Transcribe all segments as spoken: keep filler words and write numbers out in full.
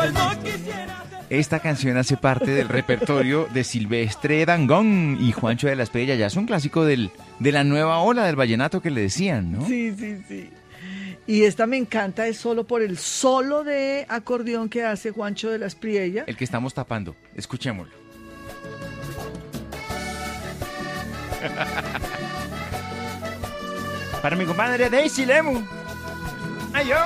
Esta canción hace parte del repertorio de Silvestre Dangond y Juancho de la Estrella. Ya es un clásico del, de la nueva ola del vallenato que le decían, ¿no? Sí, sí, sí. Y esta me encanta, es solo por el solo de acordeón que hace Juancho de la Espriella. El que estamos tapando. Escuchémoslo. Para mi compadre Daisy Lemu. ¡Ay, yo!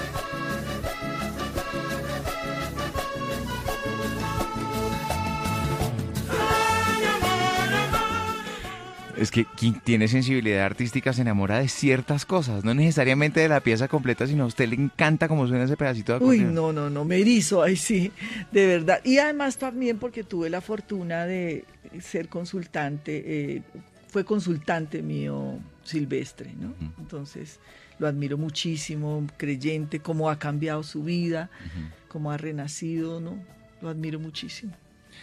Es que quien tiene sensibilidad artística se enamora de ciertas cosas, no necesariamente de la pieza completa, sino a usted le encanta cómo suena ese pedacito de acordeón. Uy, no, no, no, me erizo, ay sí, de verdad. Y además también porque tuve la fortuna de ser consultante, eh, fue consultante mío Silvestre, ¿no? Uh-huh. Entonces lo admiro muchísimo, creyente, cómo ha cambiado su vida, uh-huh. cómo ha renacido, ¿no? Lo admiro muchísimo.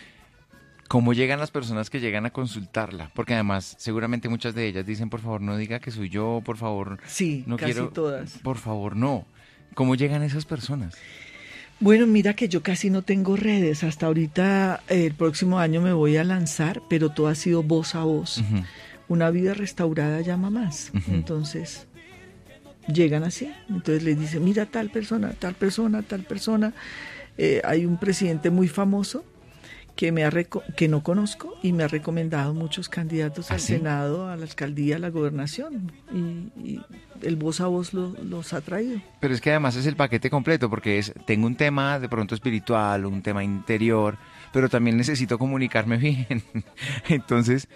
¿Cómo llegan las personas que llegan a consultarla? Porque además seguramente muchas de ellas dicen, por favor, no diga que soy yo, por favor. Sí, no casi quiero, todas. Por favor, no. ¿Cómo llegan esas personas? Bueno, mira que yo casi no tengo redes. Hasta ahorita, eh, el próximo año me voy a lanzar, pero todo ha sido voz a voz. Uh-huh. Una vida restaurada llama más. Uh-huh. Entonces, llegan así. Entonces les dicen, mira tal persona, tal persona, tal persona. Eh, hay un presidente muy famoso que me ha reco- que no conozco y me ha recomendado muchos candidatos ¿Ah, al sí? Senado, a la alcaldía, a la gobernación, y, y el voz a voz lo, los ha traído. Pero es que además es el paquete completo, porque es, tengo un tema de pronto espiritual, un tema interior, pero también necesito comunicarme bien. Entonces,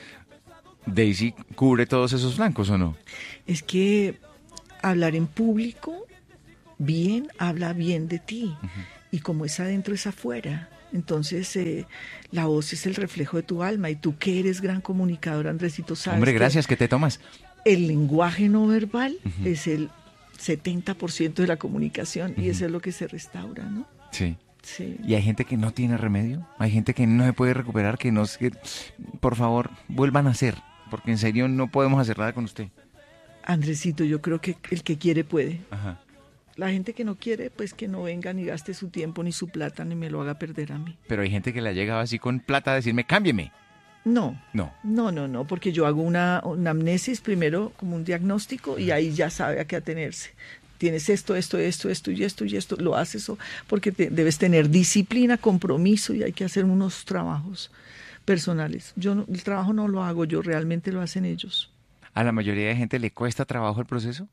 Daisy cubre todos esos flancos, ¿o no? Es que hablar en público bien, habla bien de ti, uh-huh. y como es adentro es afuera. Entonces, eh, la voz es el reflejo de tu alma, y tú que eres gran comunicador, Andresito, sabes. Hombre, gracias, ¿qué te tomas? El lenguaje no verbal uh-huh. es el setenta por ciento de la comunicación, uh-huh. y eso es lo que se restaura, ¿no? Sí. Sí. Y hay gente que no tiene remedio, hay gente que no se puede recuperar, que no que, por favor, vuelvan a hacer, porque en serio no podemos hacer nada con usted. Andresito, yo creo que el que quiere puede. Ajá. La gente que no quiere, pues que no venga ni gaste su tiempo ni su plata ni me lo haga perder a mí. Pero hay gente que le ha llegado así con plata a decirme, cámbieme. No, no, no, no, no, porque yo hago una, una amnesis primero como un diagnóstico y ahí ya sabe a qué atenerse. Tienes esto, esto, esto, esto y esto y esto, lo haces o porque te, debes tener disciplina, compromiso y hay que hacer unos trabajos personales. Yo no, el trabajo no lo hago yo, realmente lo hacen ellos. ¿A la mayoría de gente le cuesta trabajo el proceso?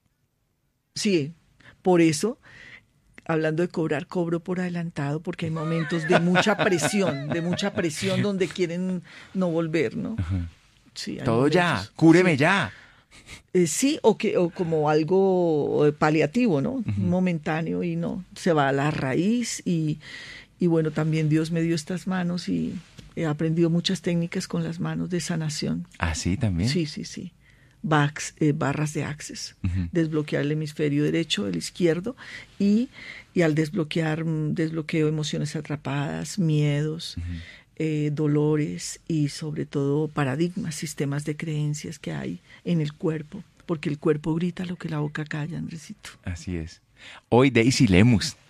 Sí. Por eso, hablando de cobrar, cobro por adelantado, porque hay momentos de mucha presión, de mucha presión donde quieren no volver, ¿no? Uh-huh. Sí, todo momentos, ya, cúreme sí. ya. Eh, sí, o que o como algo paliativo, ¿no? Uh-huh. Momentáneo y no, se va a la raíz y, y bueno, también Dios me dio estas manos y he aprendido muchas técnicas con las manos de sanación. ¿Ah, sí, también? Sí, sí, sí. Bax, eh, barras de access, uh-huh. desbloquear el hemisferio derecho, el izquierdo, y, y al desbloquear, desbloqueo emociones atrapadas, miedos, uh-huh. eh, dolores y sobre todo paradigmas, sistemas de creencias que hay en el cuerpo, porque el cuerpo grita lo que la boca calla, Andresito. Así es. Hoy Daisy Lemus